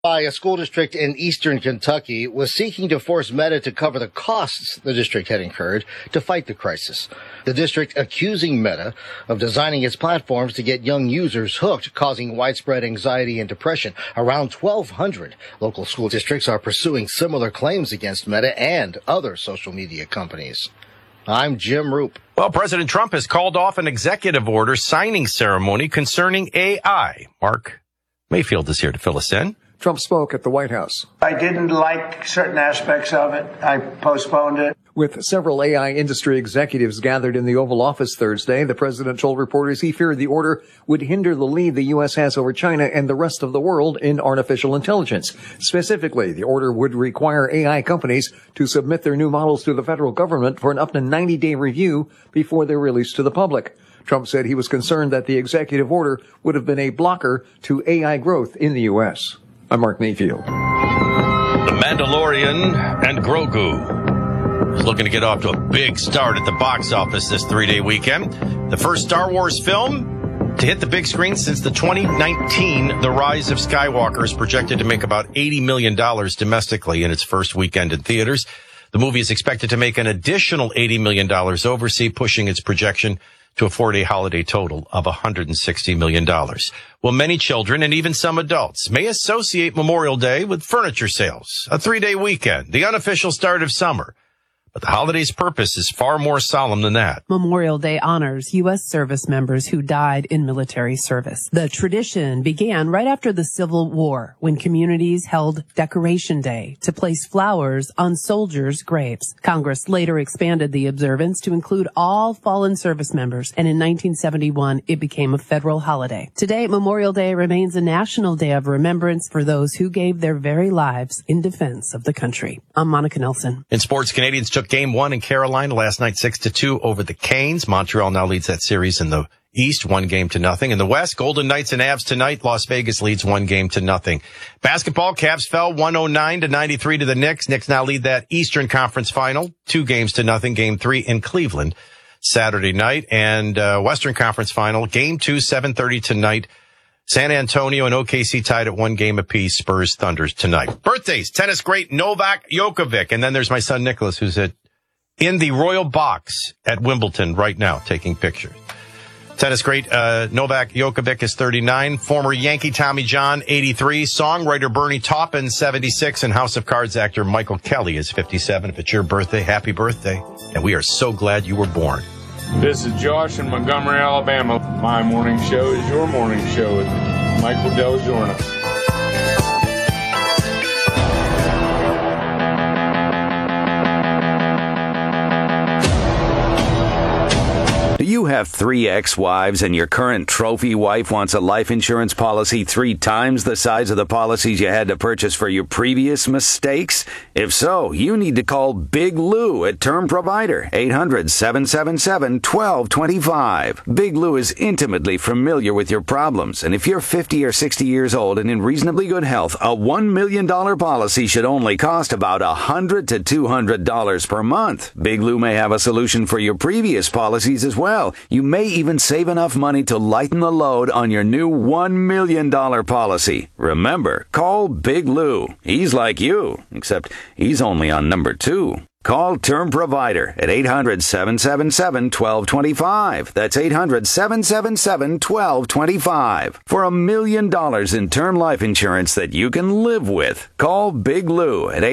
By a school district in eastern Kentucky was seeking to force Meta to cover the costs the district had incurred to fight the crisis. The district accusing Meta of designing its platforms to get young users hooked, causing widespread anxiety and depression. Around 1,200 local school districts are pursuing similar claims against Meta and other social media companies. I'm Jim Roop. Well, President Trump has called off an executive order signing ceremony concerning AI. Mark Mayfield is here to fill us in. Trump spoke at the White House. I didn't like certain aspects of it. I postponed it. With several AI industry executives gathered in the Oval Office Thursday, the president told reporters he feared the order would hinder the lead the U.S. has over China and the rest of the world in artificial intelligence. Specifically, the order would require AI companies to submit their new models to the federal government for an up to 90-day review before they're released to the public. Trump said he was concerned that the executive order would have been a blocker to AI growth in the U.S. I'm Mark Mayfield. The Mandalorian and Grogu is looking to get off to a big start at the box office this 3-day weekend. The first Star Wars film to hit the big screen since the 2019 The Rise of Skywalker is projected to make about $80 million domestically in its first weekend in theaters. The movie is expected to make an additional $80 million overseas, pushing its projection to a 4-day holiday total of $160 million. Well, many children and even some adults may associate Memorial Day with furniture sales, a 3-day weekend, the unofficial start of summer. But the holiday's purpose is far more solemn than that. Memorial Day honors U.S. service members who died in military service. The tradition began right after the Civil War, when communities held Decoration Day to place flowers on soldiers' graves. Congress later expanded the observance to include all fallen service members, and in 1971, it became a federal holiday. Today, Memorial Day remains a national day of remembrance for those who gave their very lives in defense of the country. I'm Monica Nelson. In sports, Canadians took Game 1 in Carolina last night 6-2 over the Canes. Montreal now leads that series in the East 1-0. In the West, Golden Knights and Avs tonight. Las Vegas leads 1-0. Basketball, Cavs fell 109-93 to the Knicks. Knicks now lead that Eastern Conference final 2-0. Game 3 in Cleveland Saturday night. And Western Conference final, Game 2, 7:30 tonight. San Antonio and OKC tied at 1 game apiece. Spurs, Thunders tonight. Birthdays, tennis great Novak Djokovic. And then there's my son Nicholas, who's in the Royal Box at Wimbledon right now taking pictures. Tennis great Novak Djokovic is 39. Former Yankee Tommy John, 83. Songwriter Bernie Taupin, 76. And House of Cards actor Michael Kelly is 57. If it's your birthday, happy birthday. And we are so glad you were born. This is Josh in Montgomery, Alabama. My morning show is your morning show with Michael Del Giorno. Do you have 3 ex-wives and your current trophy wife wants a life insurance policy 3 times the size of the policies you had to purchase for your previous mistakes? If so, you need to call Big Lou at Term Provider, 800-777-1225. Big Lou is intimately familiar with your problems, and if you're 50 or 60 years old and in reasonably good health, a $1 million policy should only cost about $100 to $200 per month. Big Lou may have a solution for your previous policies as well. You may even save enough money to lighten the load on your new $1 million policy. Remember, call Big Lou. He's like you, except he's only on number 2. Call Term Provider at 800-777-1225. That's 800-777-1225. For $1 million in term life insurance that you can live with. Call Big Lou at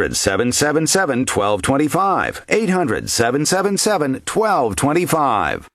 800-777-1225. 800-777-1225.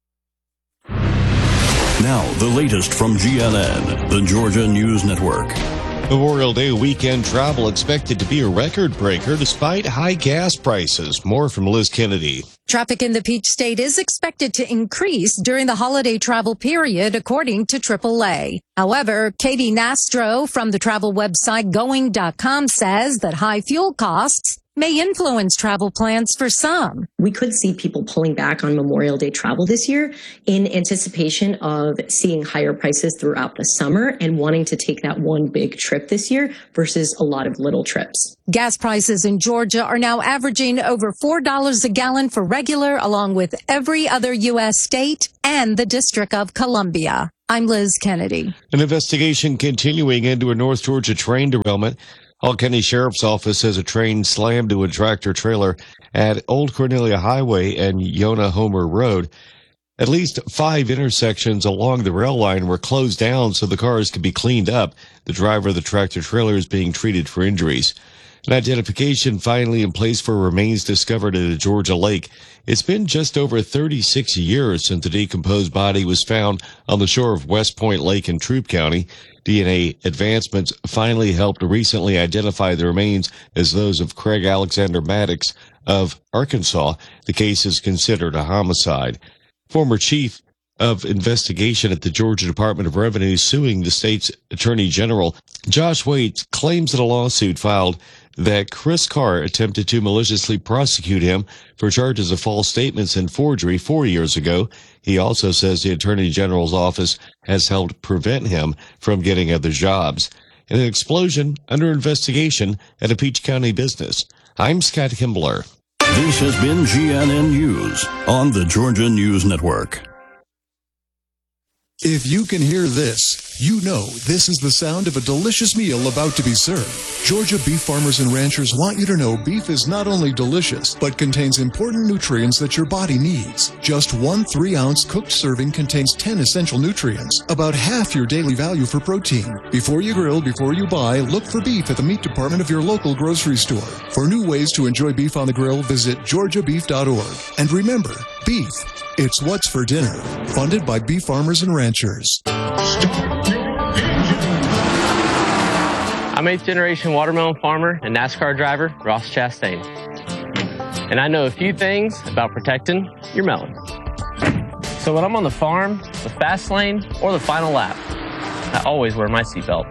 Now, the latest from GNN, the Georgia News Network. Memorial Day weekend travel expected to be a record breaker despite high gas prices. More from Liz Kennedy. Traffic in the Peach State is expected to increase during the holiday travel period, according to AAA. However, Katie Nastro from the travel website Going.com says that high fuel costs may influence travel plans for some. We could see people pulling back on Memorial Day travel this year in anticipation of seeing higher prices throughout the summer and wanting to take that one big trip this year versus a lot of little trips. Gas prices in Georgia are now averaging over $4 a gallon for regular, along with every other U.S. state and the District of Columbia. I'm Liz Kennedy. An investigation continuing into a North Georgia train derailment. Hall County Sheriff's Office says a train slammed to a tractor trailer at Old Cornelia Highway and Yonah Homer Road. At least 5 intersections along the rail line were closed down so the cars could be cleaned up. The driver of the tractor trailer is being treated for injuries. An identification finally in place for remains discovered at a Georgia lake. It's been just over 36 years since the decomposed body was found on the shore of West Point Lake in Troup County. DNA advancements finally helped recently identify the remains as those of Craig Alexander Maddox of Arkansas. The case is considered a homicide. Former chief of investigation at the Georgia Department of Revenue suing the state's attorney general, Josh Waits, claims that a lawsuit filed that Chris Carr attempted to maliciously prosecute him for charges of false statements and forgery 4 years ago. He also says the attorney general's office has helped prevent him from getting other jobs. In an explosion under investigation at a Peach County business. I'm Scott Kimbler. This has been GNN News on the Georgia News Network. If you can hear this, you know this is the sound of a delicious meal about to be served. Georgia beef farmers and ranchers want you to know beef is not only delicious, but contains important nutrients that your body needs. Just one 3-ounce cooked serving contains 10 essential nutrients, about half your daily value for protein. Before you grill, before you buy, look for beef at the meat department of your local grocery store. For new ways to enjoy beef on the grill, visit georgiabeef.org. And remember, beef, it's what's for dinner. Funded by Beef Farmers and Ranchers. I'm 8th generation watermelon farmer and NASCAR driver Ross Chastain. And I know a few things about protecting your melon. So when I'm on the farm, the fast lane, or the final lap, I always wear my seatbelt.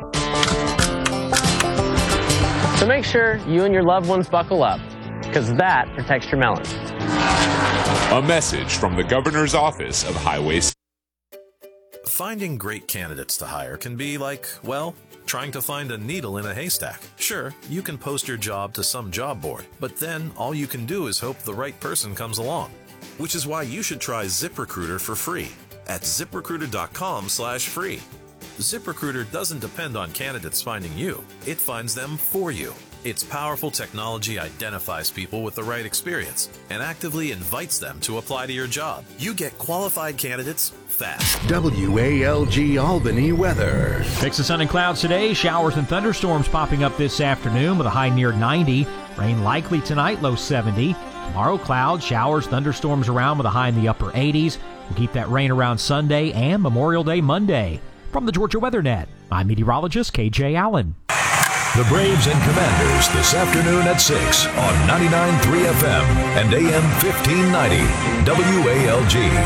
So make sure you and your loved ones buckle up, because that protects your melon. A message from the Governor's Office of Highways. Finding great candidates to hire can be like, well, trying to find a needle in a haystack. Sure, you can post your job to some job board, but then all you can do is hope the right person comes along. Which is why you should try ZipRecruiter for free at ZipRecruiter.com/free. ZipRecruiter doesn't depend on candidates finding you. It finds them for you. Its powerful technology identifies people with the right experience and actively invites them to apply to your job. You get qualified candidates fast. WALG Albany weather. Mix of sun and clouds today. Showers and thunderstorms popping up this afternoon with a high near 90. Rain likely tonight, low 70. Tomorrow, clouds, showers, thunderstorms around with a high in the upper 80s. We'll keep that rain around Sunday and Memorial Day Monday. From the Georgia Weather Net, I'm meteorologist KJ Allen. The Braves and Commanders this afternoon at 6 on 99.3 FM and AM 1590 WALG.